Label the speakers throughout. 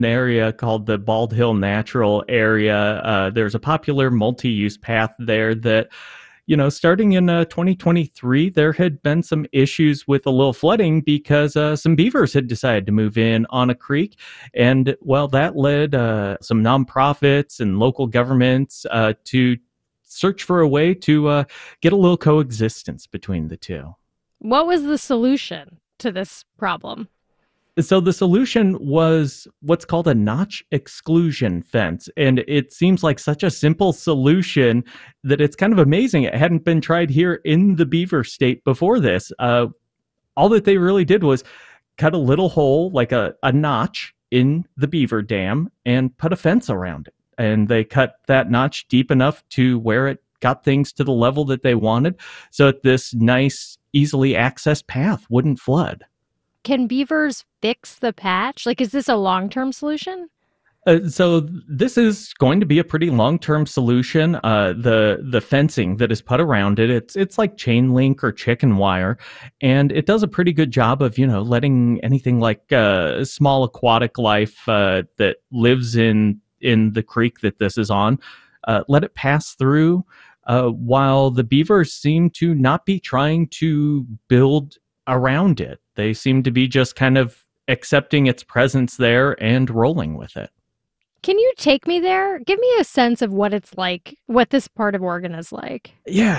Speaker 1: area called the Bald Hill Natural Area. There's a popular multi-use path there that, starting in 2023, there had been some issues with a little flooding because some beavers had decided to move in on a creek. And, well, that led some nonprofits and local governments to search for a way to get a little coexistence between the two.
Speaker 2: What was the solution to this problem?
Speaker 1: So the solution was what's called a notch exclusion fence. And it seems like such a simple solution that it's kind of amazing it hadn't been tried here in the beaver state before this. All that they really did was cut a little hole, like a notch in the beaver dam, and put a fence around it. And they cut that notch deep enough to where it got things to the level that they wanted, so that this nice, easily accessed path wouldn't flood.
Speaker 2: Can beavers fix the patch? Like, is this a long-term solution?
Speaker 1: So this is going to be a pretty long-term solution. The fencing that is put around it, it's like chain link or chicken wire, and it does a pretty good job of letting anything like small aquatic life that lives in the creek that this is on, let it pass through. While the beavers seem to not be trying to build around it. They seem to be just kind of accepting its presence there and rolling with it.
Speaker 2: Can you take me there? Give me a sense of what it's like, what this part of Oregon is like.
Speaker 1: Yeah.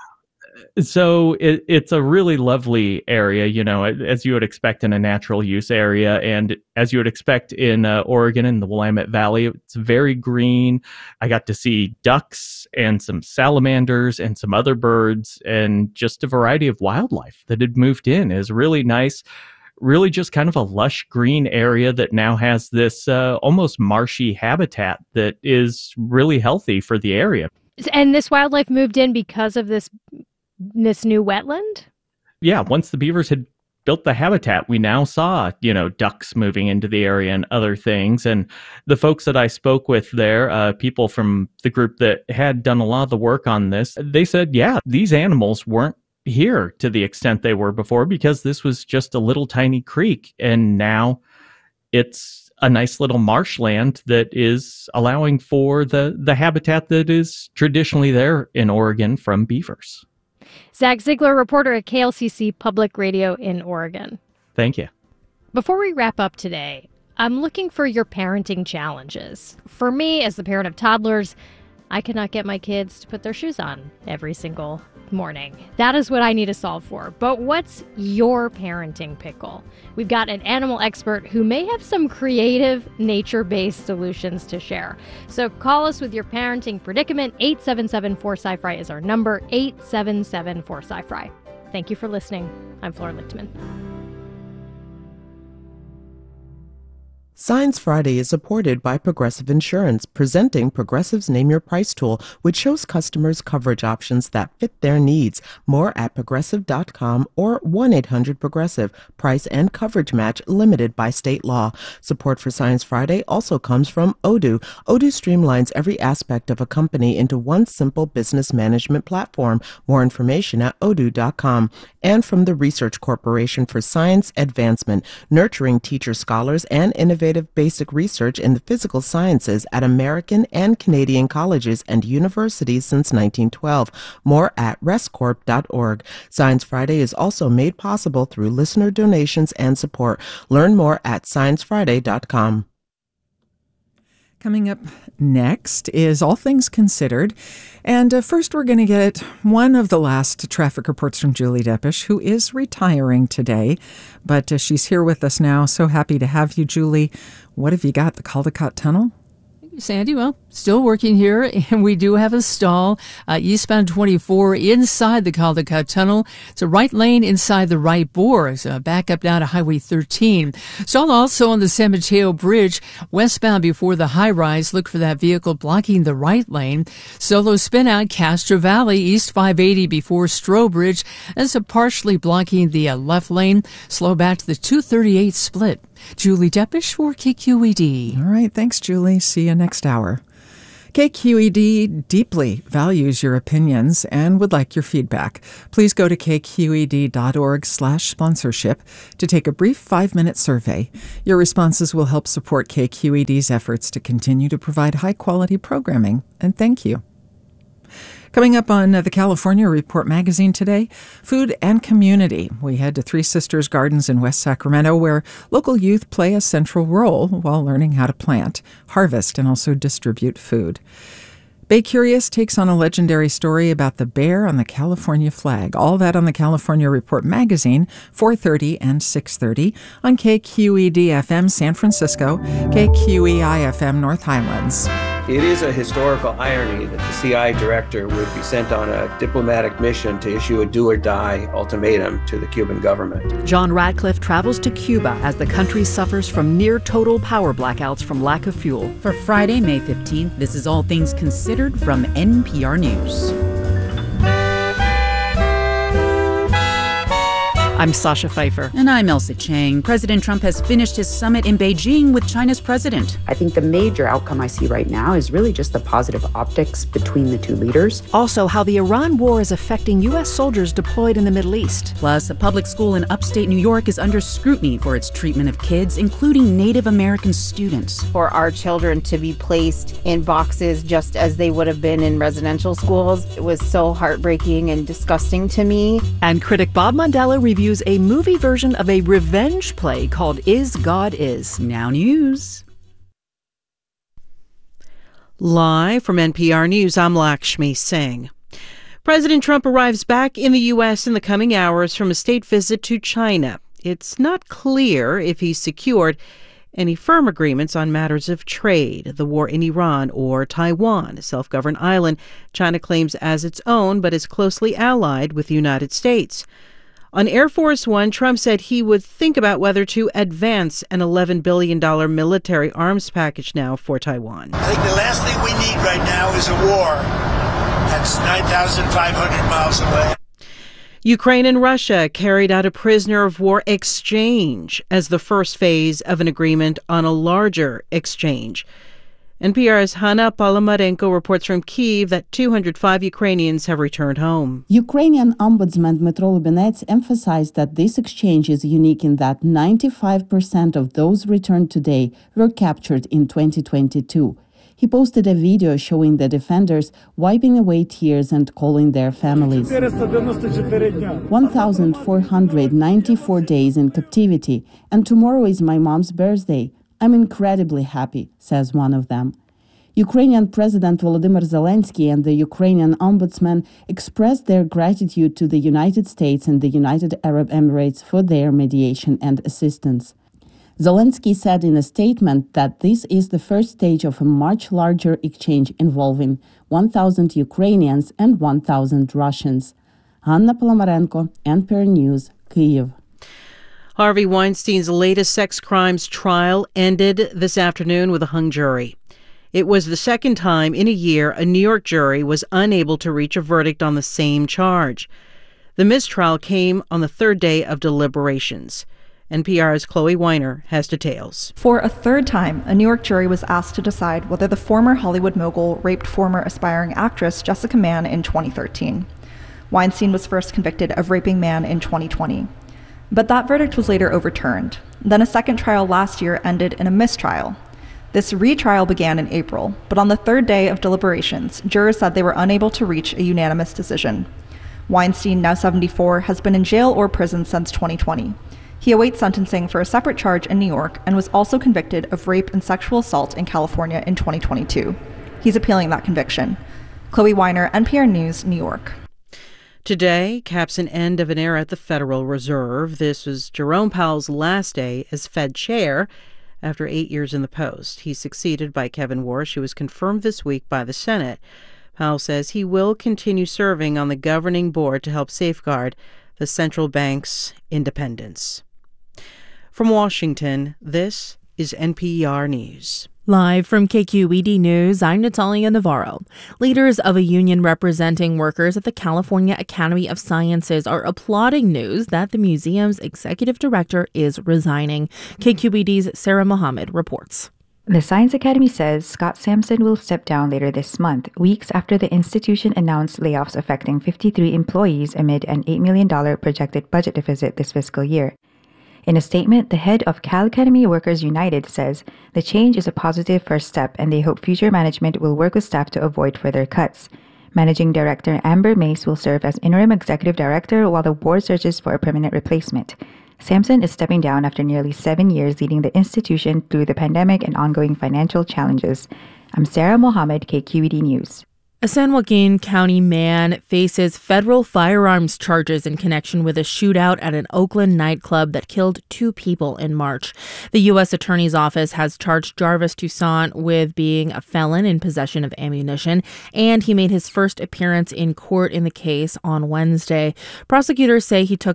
Speaker 1: So it's a really lovely area, as you would expect in a natural use area. And as you would expect in Oregon in the Willamette Valley, it's very green. I got to see ducks and some salamanders and some other birds and just a variety of wildlife that had moved in. Is really nice. Really just kind of a lush green area that now has this almost marshy habitat that is really healthy for the area.
Speaker 2: And this wildlife moved in because of this new wetland?
Speaker 1: Yeah, once the beavers had built the habitat, we now saw, ducks moving into the area and other things. And the folks that I spoke with there, people from the group that had done a lot of the work on this, they said, yeah, these animals weren't here to the extent they were before because this was just a little tiny creek. And now it's a nice little marshland that is allowing for the habitat that is traditionally there in Oregon from beavers.
Speaker 2: Zach Ziegler, reporter at KLCC Public Radio in Oregon.
Speaker 1: Thank you.
Speaker 2: Before we wrap up today, I'm looking for your parenting challenges. For me, as the parent of toddlers, I cannot get my kids to put their shoes on every single morning. That is what I need to solve for. But what's your parenting pickle? We've got an animal expert who may have some creative, nature-based solutions to share. So call us with your parenting predicament. 877-4SCI-FRI is our number, 877-4SCI-FRI. Thank you for listening. I'm Flora Lichtman.
Speaker 3: Science Friday is supported by Progressive Insurance, presenting Progressive's Name Your Price tool, which shows customers coverage options that fit their needs. More at Progressive.com or 1-800-PROGRESSIVE. Price and coverage match limited by state law. Support for Science Friday also comes from Odoo. Odoo streamlines every aspect of a company into one simple business management platform. More information at Odoo.com. And from the Research Corporation for Science Advancement, nurturing teacher scholars and innovators basic research in the physical sciences at American and Canadian colleges and universities since 1912. More at rescorp.org. Science Friday is also made possible through listener donations and support. Learn more at sciencefriday.com.
Speaker 4: Coming up next is All Things Considered. And first, we're going to get one of the last traffic reports from Julie Deppisch, who is retiring today. But she's here with us now. So happy to have you, Julie. What have you got? The Caldecott Tunnel?
Speaker 5: Sandy, well, still working here, and we do have a stall eastbound 24 inside the Caldecott Tunnel. It's a right lane inside the right bore, so back up now to Highway 13. Stall also on the San Mateo Bridge, westbound before the high-rise. Look for that vehicle blocking the right lane. Solo spin out Castro Valley, east 580 before Strobridge. That's partially blocking the left lane. Slow back to the 238 split. Julie Deppisch for KQED.
Speaker 4: All right. Thanks, Julie. See you next hour. KQED deeply values your opinions and would like your feedback. Please go to kqed.org/sponsorship to take a brief 5-minute survey. Your responses will help support KQED's efforts to continue to provide high-quality programming, and thank you. Coming up on the California Report magazine today, food and community. We head to Three Sisters Gardens in West Sacramento, where local youth play a central role while learning how to plant, harvest, and also distribute food. Bay Curious takes on a legendary story about the bear on the California flag. All that on the California Report magazine, 4:30 and 6:30 on KQED-FM San Francisco, KQEI-FM North Highlands.
Speaker 6: It is a historical irony that the CIA director would be sent on a diplomatic mission to issue a do-or-die ultimatum to the Cuban government.
Speaker 7: John Ratcliffe travels to Cuba as the country suffers from near-total power blackouts from lack of fuel.
Speaker 8: For Friday, May 15th, this is All Things Considered from NPR News.
Speaker 7: I'm Sasha Pfeiffer.
Speaker 8: And I'm Elsa Chang. President Trump has finished his summit in Beijing with China's president.
Speaker 9: I think the major outcome I see right now is really just the positive optics between the two leaders.
Speaker 7: Also, how the Iran war is affecting U.S. soldiers deployed in the Middle East.
Speaker 8: Plus, a public school in upstate New York is under scrutiny for its treatment of kids, including Native American students.
Speaker 10: For our children to be placed in boxes just as they would have been in residential schools, it was so heartbreaking and disgusting to me.
Speaker 7: And critic Bob Mondella reviews a movie version of a revenge play called Is God Is.
Speaker 8: Now news.
Speaker 11: Live from NPR News, I'm Lakshmi Singh. President Trump arrives back in the U.S. in the coming hours from a state visit to China. It's not clear if he's secured any firm agreements on matters of trade, the war in Iran, or Taiwan, a self-governed island China claims as its own but is closely allied with the United States. On Air Force One, Trump said he would think about whether to advance an $11 billion military arms package now for Taiwan.
Speaker 12: I think the last thing we need right now is a war. That's 9,500 miles away.
Speaker 11: Ukraine and Russia carried out a prisoner of war exchange as the first phase of an agreement on a larger exchange. NPR's Hanna Polomarenko reports from Kyiv that 205 Ukrainians have returned home.
Speaker 13: Ukrainian Ombudsman Dmytro Lubinets emphasized that this exchange is unique in that 95% of those returned today were captured in 2022. He posted a video showing the defenders wiping away tears and calling their families. 1,494 days in captivity, and tomorrow is my mom's birthday. I'm incredibly happy, says one of them. Ukrainian President Volodymyr Zelensky and the Ukrainian Ombudsman expressed their gratitude to the United States and the United Arab Emirates for their mediation and assistance. Zelensky said in a statement that this is the first stage of a much larger exchange involving 1,000 Ukrainians and 1,000 Russians. Hanna Polomarenko, NPR News, Kyiv.
Speaker 11: Harvey Weinstein's latest sex crimes trial ended this afternoon with a hung jury. It was the second time in a year a New York jury was unable to reach a verdict on the same charge. The mistrial came on the third day of deliberations. NPR's Chloe Weiner has details.
Speaker 14: For a third time, a New York jury was asked to decide whether the former Hollywood mogul raped former aspiring actress Jessica Mann in 2013. Weinstein was first convicted of raping Mann in 2020. But that verdict was later overturned. Then a second trial last year ended in a mistrial. This retrial began in April, but on the third day of deliberations, jurors said they were unable to reach a unanimous decision. Weinstein, now 74, has been in jail or prison since 2020. He awaits sentencing for a separate charge in New York and was also convicted of rape and sexual assault in California in 2022. He's appealing that conviction. Chloe Weiner, NPR News, New York.
Speaker 11: Today caps an end of an era at the Federal Reserve. This was Jerome Powell's last day as Fed chair after 8 years in the post. He's succeeded by Kevin Warsh, who was confirmed this week by the Senate. Powell says he will continue serving on the governing board to help safeguard the central bank's independence. From Washington, this is NPR News.
Speaker 15: Live from KQED News, I'm Natalia Navarro. Leaders of a union representing workers at the California Academy of Sciences are applauding news that the museum's executive director is resigning. KQED's Sarah Mohammed reports.
Speaker 16: The Science Academy says Scott Sampson will step down later this month, weeks after the institution announced layoffs affecting 53 employees amid an $8 million projected budget deficit this fiscal year. In a statement, the head of Cal Academy Workers United says the change is a positive first step and they hope future management will work with staff to avoid further cuts. Managing Director Amber Mace will serve as interim executive director while the board searches for a permanent replacement. Sampson is stepping down after nearly 7 years leading the institution through the pandemic and ongoing financial challenges. I'm Sarah Mohammed, KQED News.
Speaker 15: A San Joaquin County man faces federal firearms charges in connection with a shootout at an Oakland nightclub that killed 2 people in March. The U.S. Attorney's Office has charged Jarvis Toussaint with being a felon in possession of ammunition, and he made his first appearance in court in the case on Wednesday. Prosecutors say he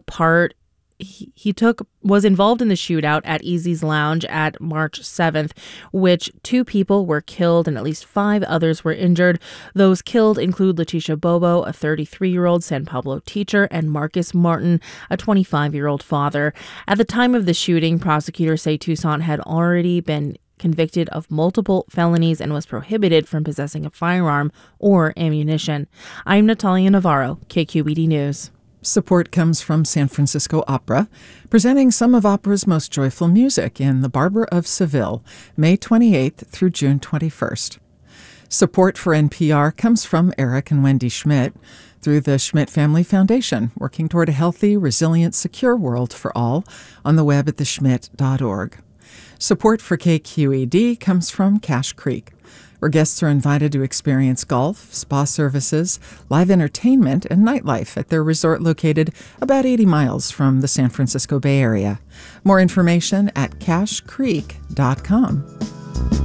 Speaker 15: was involved in the shootout at Easy's Lounge at March 7th, which 2 people were killed and at least 5 others were injured. Those killed include Leticia Bobo, a 33-year-old San Pablo teacher, and Marcus Martin, a 25-year-old father. At the time of the shooting, prosecutors say Toussaint had already been convicted of multiple felonies and was prohibited from possessing a firearm or ammunition. I'm Natalia Navarro, KQED News.
Speaker 4: Support comes from San Francisco Opera, presenting some of opera's most joyful music in The Barber of Seville, May 28th through June 21st. Support for NPR comes from Eric and Wendy Schmidt through the Schmidt Family Foundation, working toward a healthy, resilient, secure world for all on the web at theschmidt.org. Support for KQED comes from Cache Creek, where guests are invited to experience golf, spa services, live entertainment, and nightlife at their resort located about 80 miles from the San Francisco Bay Area. More information at cachecreek.com.